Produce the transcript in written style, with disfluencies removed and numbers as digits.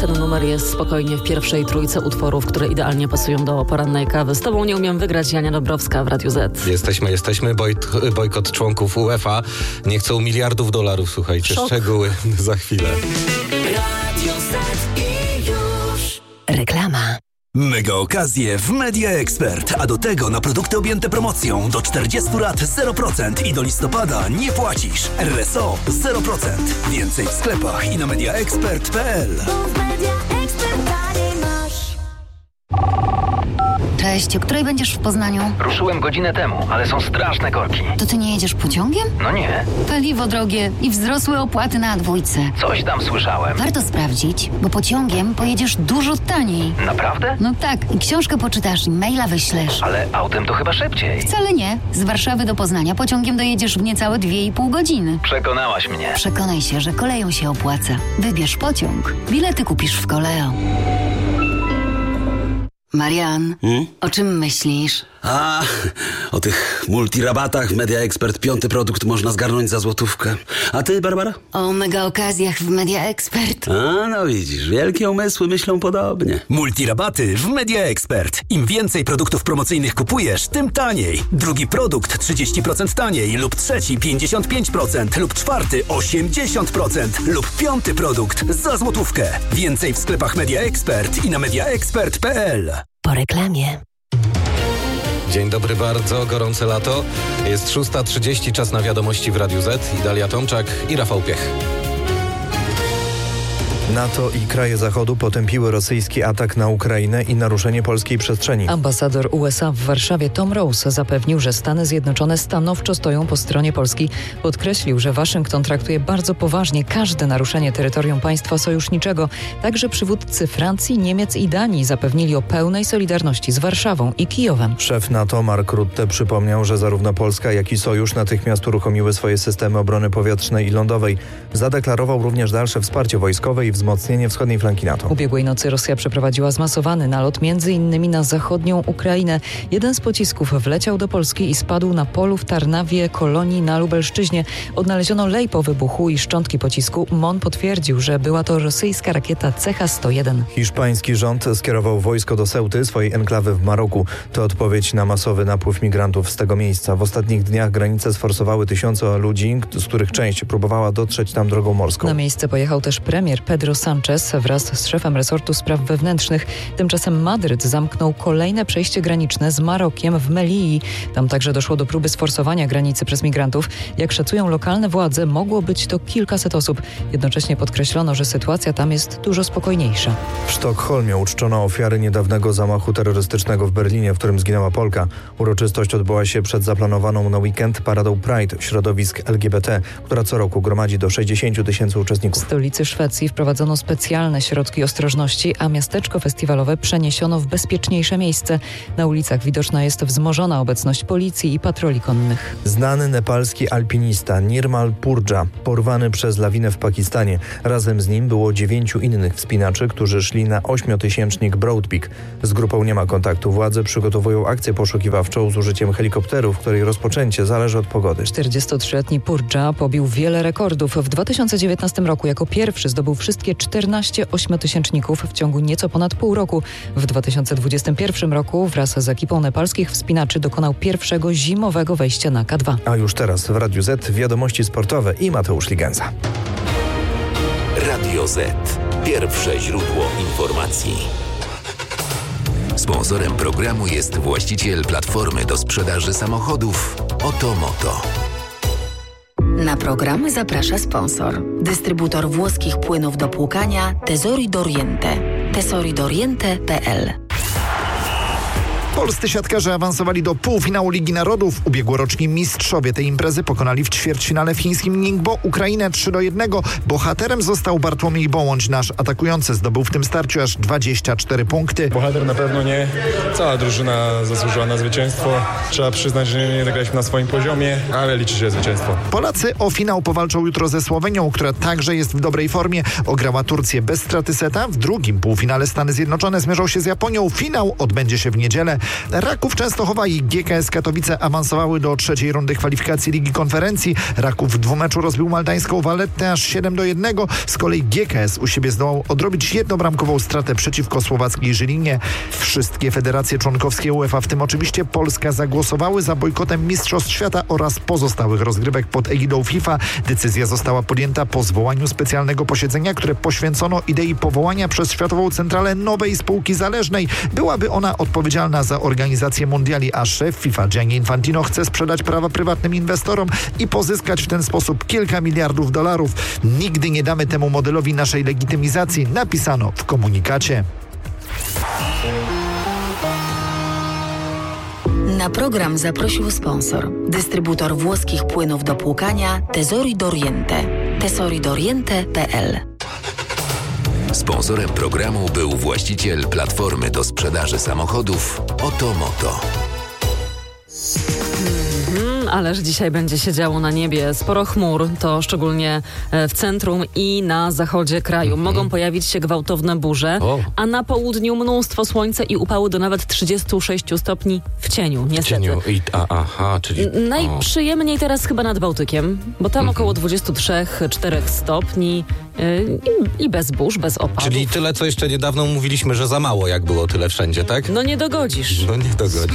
Ten numer jest spokojnie w pierwszej trójce utworów, które idealnie pasują do porannej kawy. Z tobą nie umiem wygrać, Jania Dobrowska w Radiu Z. Jesteśmy. Bojkot członków UEFA. Nie chcą miliardów dolarów, słuchajcie. Szok. Szczegóły za chwilę. Radio Z i już. Reklama. Mega okazje w Media Expert, a do tego na produkty objęte promocją do 40 lat 0% i do listopada nie płacisz. RSO 0%. Więcej w sklepach i na mediaexpert.pl. Cześć, o której będziesz w Poznaniu? Ruszyłem godzinę temu, ale są straszne korki. To ty nie jedziesz pociągiem? No nie. Paliwo drogie i wzrosłe opłaty na A2. Coś tam słyszałem. Warto sprawdzić, bo pociągiem pojedziesz dużo taniej. Naprawdę? No tak, i książkę poczytasz, i maila wyślesz. Ale autem to chyba szybciej. Wcale nie. Z Warszawy do Poznania pociągiem dojedziesz w niecałe 2,5 godziny. Przekonałaś mnie. Przekonaj się, że koleją się opłaca. Wybierz pociąg. Bilety kupisz w Koleo. Marian, o czym myślisz? O tych multirabatach w Media Expert 5. produkt można zgarnąć za złotówkę. A ty, Barbara? O mega okazjach w Media Expert. No widzisz, wielkie umysły myślą podobnie. Multirabaty w Media Expert. Im więcej produktów promocyjnych kupujesz, tym taniej. Drugi produkt 30% taniej lub trzeci 55% lub czwarty 80% lub 5. produkt za złotówkę. Więcej w sklepach Media Expert i na mediaexpert.pl. Po reklamie. Dzień dobry, bardzo gorące lato. Jest 6:30, czas na wiadomości w Radiu Z. I Dalia Tomczak i Rafał Piech. NATO i kraje Zachodu potępiły rosyjski atak na Ukrainę i naruszenie polskiej przestrzeni. Ambasador USA w Warszawie Tom Rose zapewnił, że Stany Zjednoczone stanowczo stoją po stronie Polski. Podkreślił, że Waszyngton traktuje bardzo poważnie każde naruszenie terytorium państwa sojuszniczego. Także przywódcy Francji, Niemiec i Danii zapewnili o pełnej solidarności z Warszawą i Kijowem. Szef NATO Mark Rutte przypomniał, że zarówno Polska, jak i Sojusz natychmiast uruchomiły swoje systemy obrony powietrznej i lądowej. Zadeklarował również dalsze wsparcie wojskowe i wzmocnienie wschodniej flanki NATO. Ubiegłej nocy Rosja przeprowadziła zmasowany nalot m.in. na zachodnią Ukrainę. Jeden z pocisków wleciał do Polski i spadł na polu w Tarnawie, Kolonii na Lubelszczyźnie. Odnaleziono lej po wybuchu i szczątki pocisku. MON potwierdził, że była to rosyjska rakieta CH-101. Hiszpański rząd skierował wojsko do Ceuty, swojej enklawy w Maroku. To odpowiedź na masowy napływ migrantów z tego miejsca. W ostatnich dniach granice sforsowały tysiące ludzi, z których część próbowała dotrzeć tam drogą morską. Na miejsce pojechał też premier Pedro Sánchez wraz z szefem resortu spraw wewnętrznych. Tymczasem Madryt zamknął kolejne przejście graniczne z Marokiem w Melilli. Tam także doszło do próby sforsowania granicy przez migrantów. Jak szacują lokalne władze, mogło być to kilkaset osób. Jednocześnie podkreślono, że sytuacja tam jest dużo spokojniejsza. W Sztokholmie uczczono ofiary niedawnego zamachu terrorystycznego w Berlinie, w którym zginęła Polka. Uroczystość odbyła się przed zaplanowaną na weekend paradą Pride środowisk LGBT, która co roku gromadzi do 60 000 uczestników. W stolicy Szwecji wprowadzono specjalne środki ostrożności, a miasteczko festiwalowe przeniesiono w bezpieczniejsze miejsce. Na ulicach widoczna jest wzmożona obecność policji i patroli konnych. Znany nepalski alpinista Nirmal Purdża, porwany przez lawinę w Pakistanie. Razem z nim było 9 innych wspinaczy, którzy szli na 8-tysięcznik Broad Peak. Z grupą nie ma kontaktu. Władze przygotowują akcję poszukiwawczą z użyciem helikopterów, której rozpoczęcie zależy od pogody. 43-letni Purdża pobił wiele rekordów. W 2019 roku jako pierwszy zdobył wszystkie 14 8-tysięczników w ciągu nieco ponad pół roku. W 2021 roku wraz z ekipą nepalskich wspinaczy dokonał pierwszego zimowego wejścia na K2. A już teraz w Radiu Z wiadomości sportowe i Mateusz Ligenza. Radio Z. Pierwsze źródło informacji. Sponsorem programu jest właściciel platformy do sprzedaży samochodów Otomoto. Na program zaprasza sponsor. Dystrybutor włoskich płynów do płukania Tesori d'Oriente. tesoridoriente.pl. Polscy siatkarze awansowali do półfinału Ligi Narodów. Ubiegłoroczni mistrzowie tej imprezy pokonali w ćwierćfinale w chińskim Ningbo Ukrainę 3-1. Bohaterem został Bartłomiej Bołądź. Nasz atakujący zdobył w tym starciu aż 24 punkty. Bohater na pewno nie. Cała drużyna zasłużyła na zwycięstwo. Trzeba przyznać, że nie zagraliśmy na swoim poziomie, ale liczy się zwycięstwo. Polacy o finał powalczą jutro ze Słowenią, która także jest w dobrej formie. Ograła Turcję bez straty seta. W drugim półfinale Stany Zjednoczone zmierzą się z Japonią. Finał odbędzie się w niedzielę. Raków Częstochowa i GKS Katowice awansowały do trzeciej rundy kwalifikacji Ligi Konferencji. Raków w dwumeczu rozbił maltańską Vallettę aż 7-1. Z kolei GKS u siebie zdołał odrobić jednobramkową stratę przeciwko słowackiej Żylinie. Wszystkie federacje członkowskie UEFA, w tym oczywiście Polska, zagłosowały za bojkotem Mistrzostw Świata oraz pozostałych rozgrywek pod egidą FIFA. Decyzja została podjęta po zwołaniu specjalnego posiedzenia, które poświęcono idei powołania przez Światową Centralę nowej spółki zależnej. Byłaby ona odpowiedzialna za organizację mundiali, a szef FIFA Gianni Infantino chce sprzedać prawa prywatnym inwestorom i pozyskać w ten sposób kilka miliardów dolarów. Nigdy nie damy temu modelowi naszej legitymizacji, napisano w komunikacie. Na program zaprosił sponsor. Dystrybutor włoskich płynów do płukania Tesori d'Oriente. tesoridoriente.pl. Sponsorem programu był właściciel platformy do sprzedaży samochodów Otomoto. Ależ dzisiaj będzie się działo na niebie. Sporo chmur, to szczególnie w centrum i na zachodzie kraju. Mogą pojawić się gwałtowne burze, a na południu mnóstwo słońca i upały do nawet 36 stopni w cieniu, niestety. Czyli... Najprzyjemniej teraz chyba nad Bałtykiem, bo tam około 23-4 stopni i bez burz, bez opadów. Czyli tyle, co jeszcze niedawno mówiliśmy, że za mało, jak było tyle wszędzie, tak? No nie dogodzisz.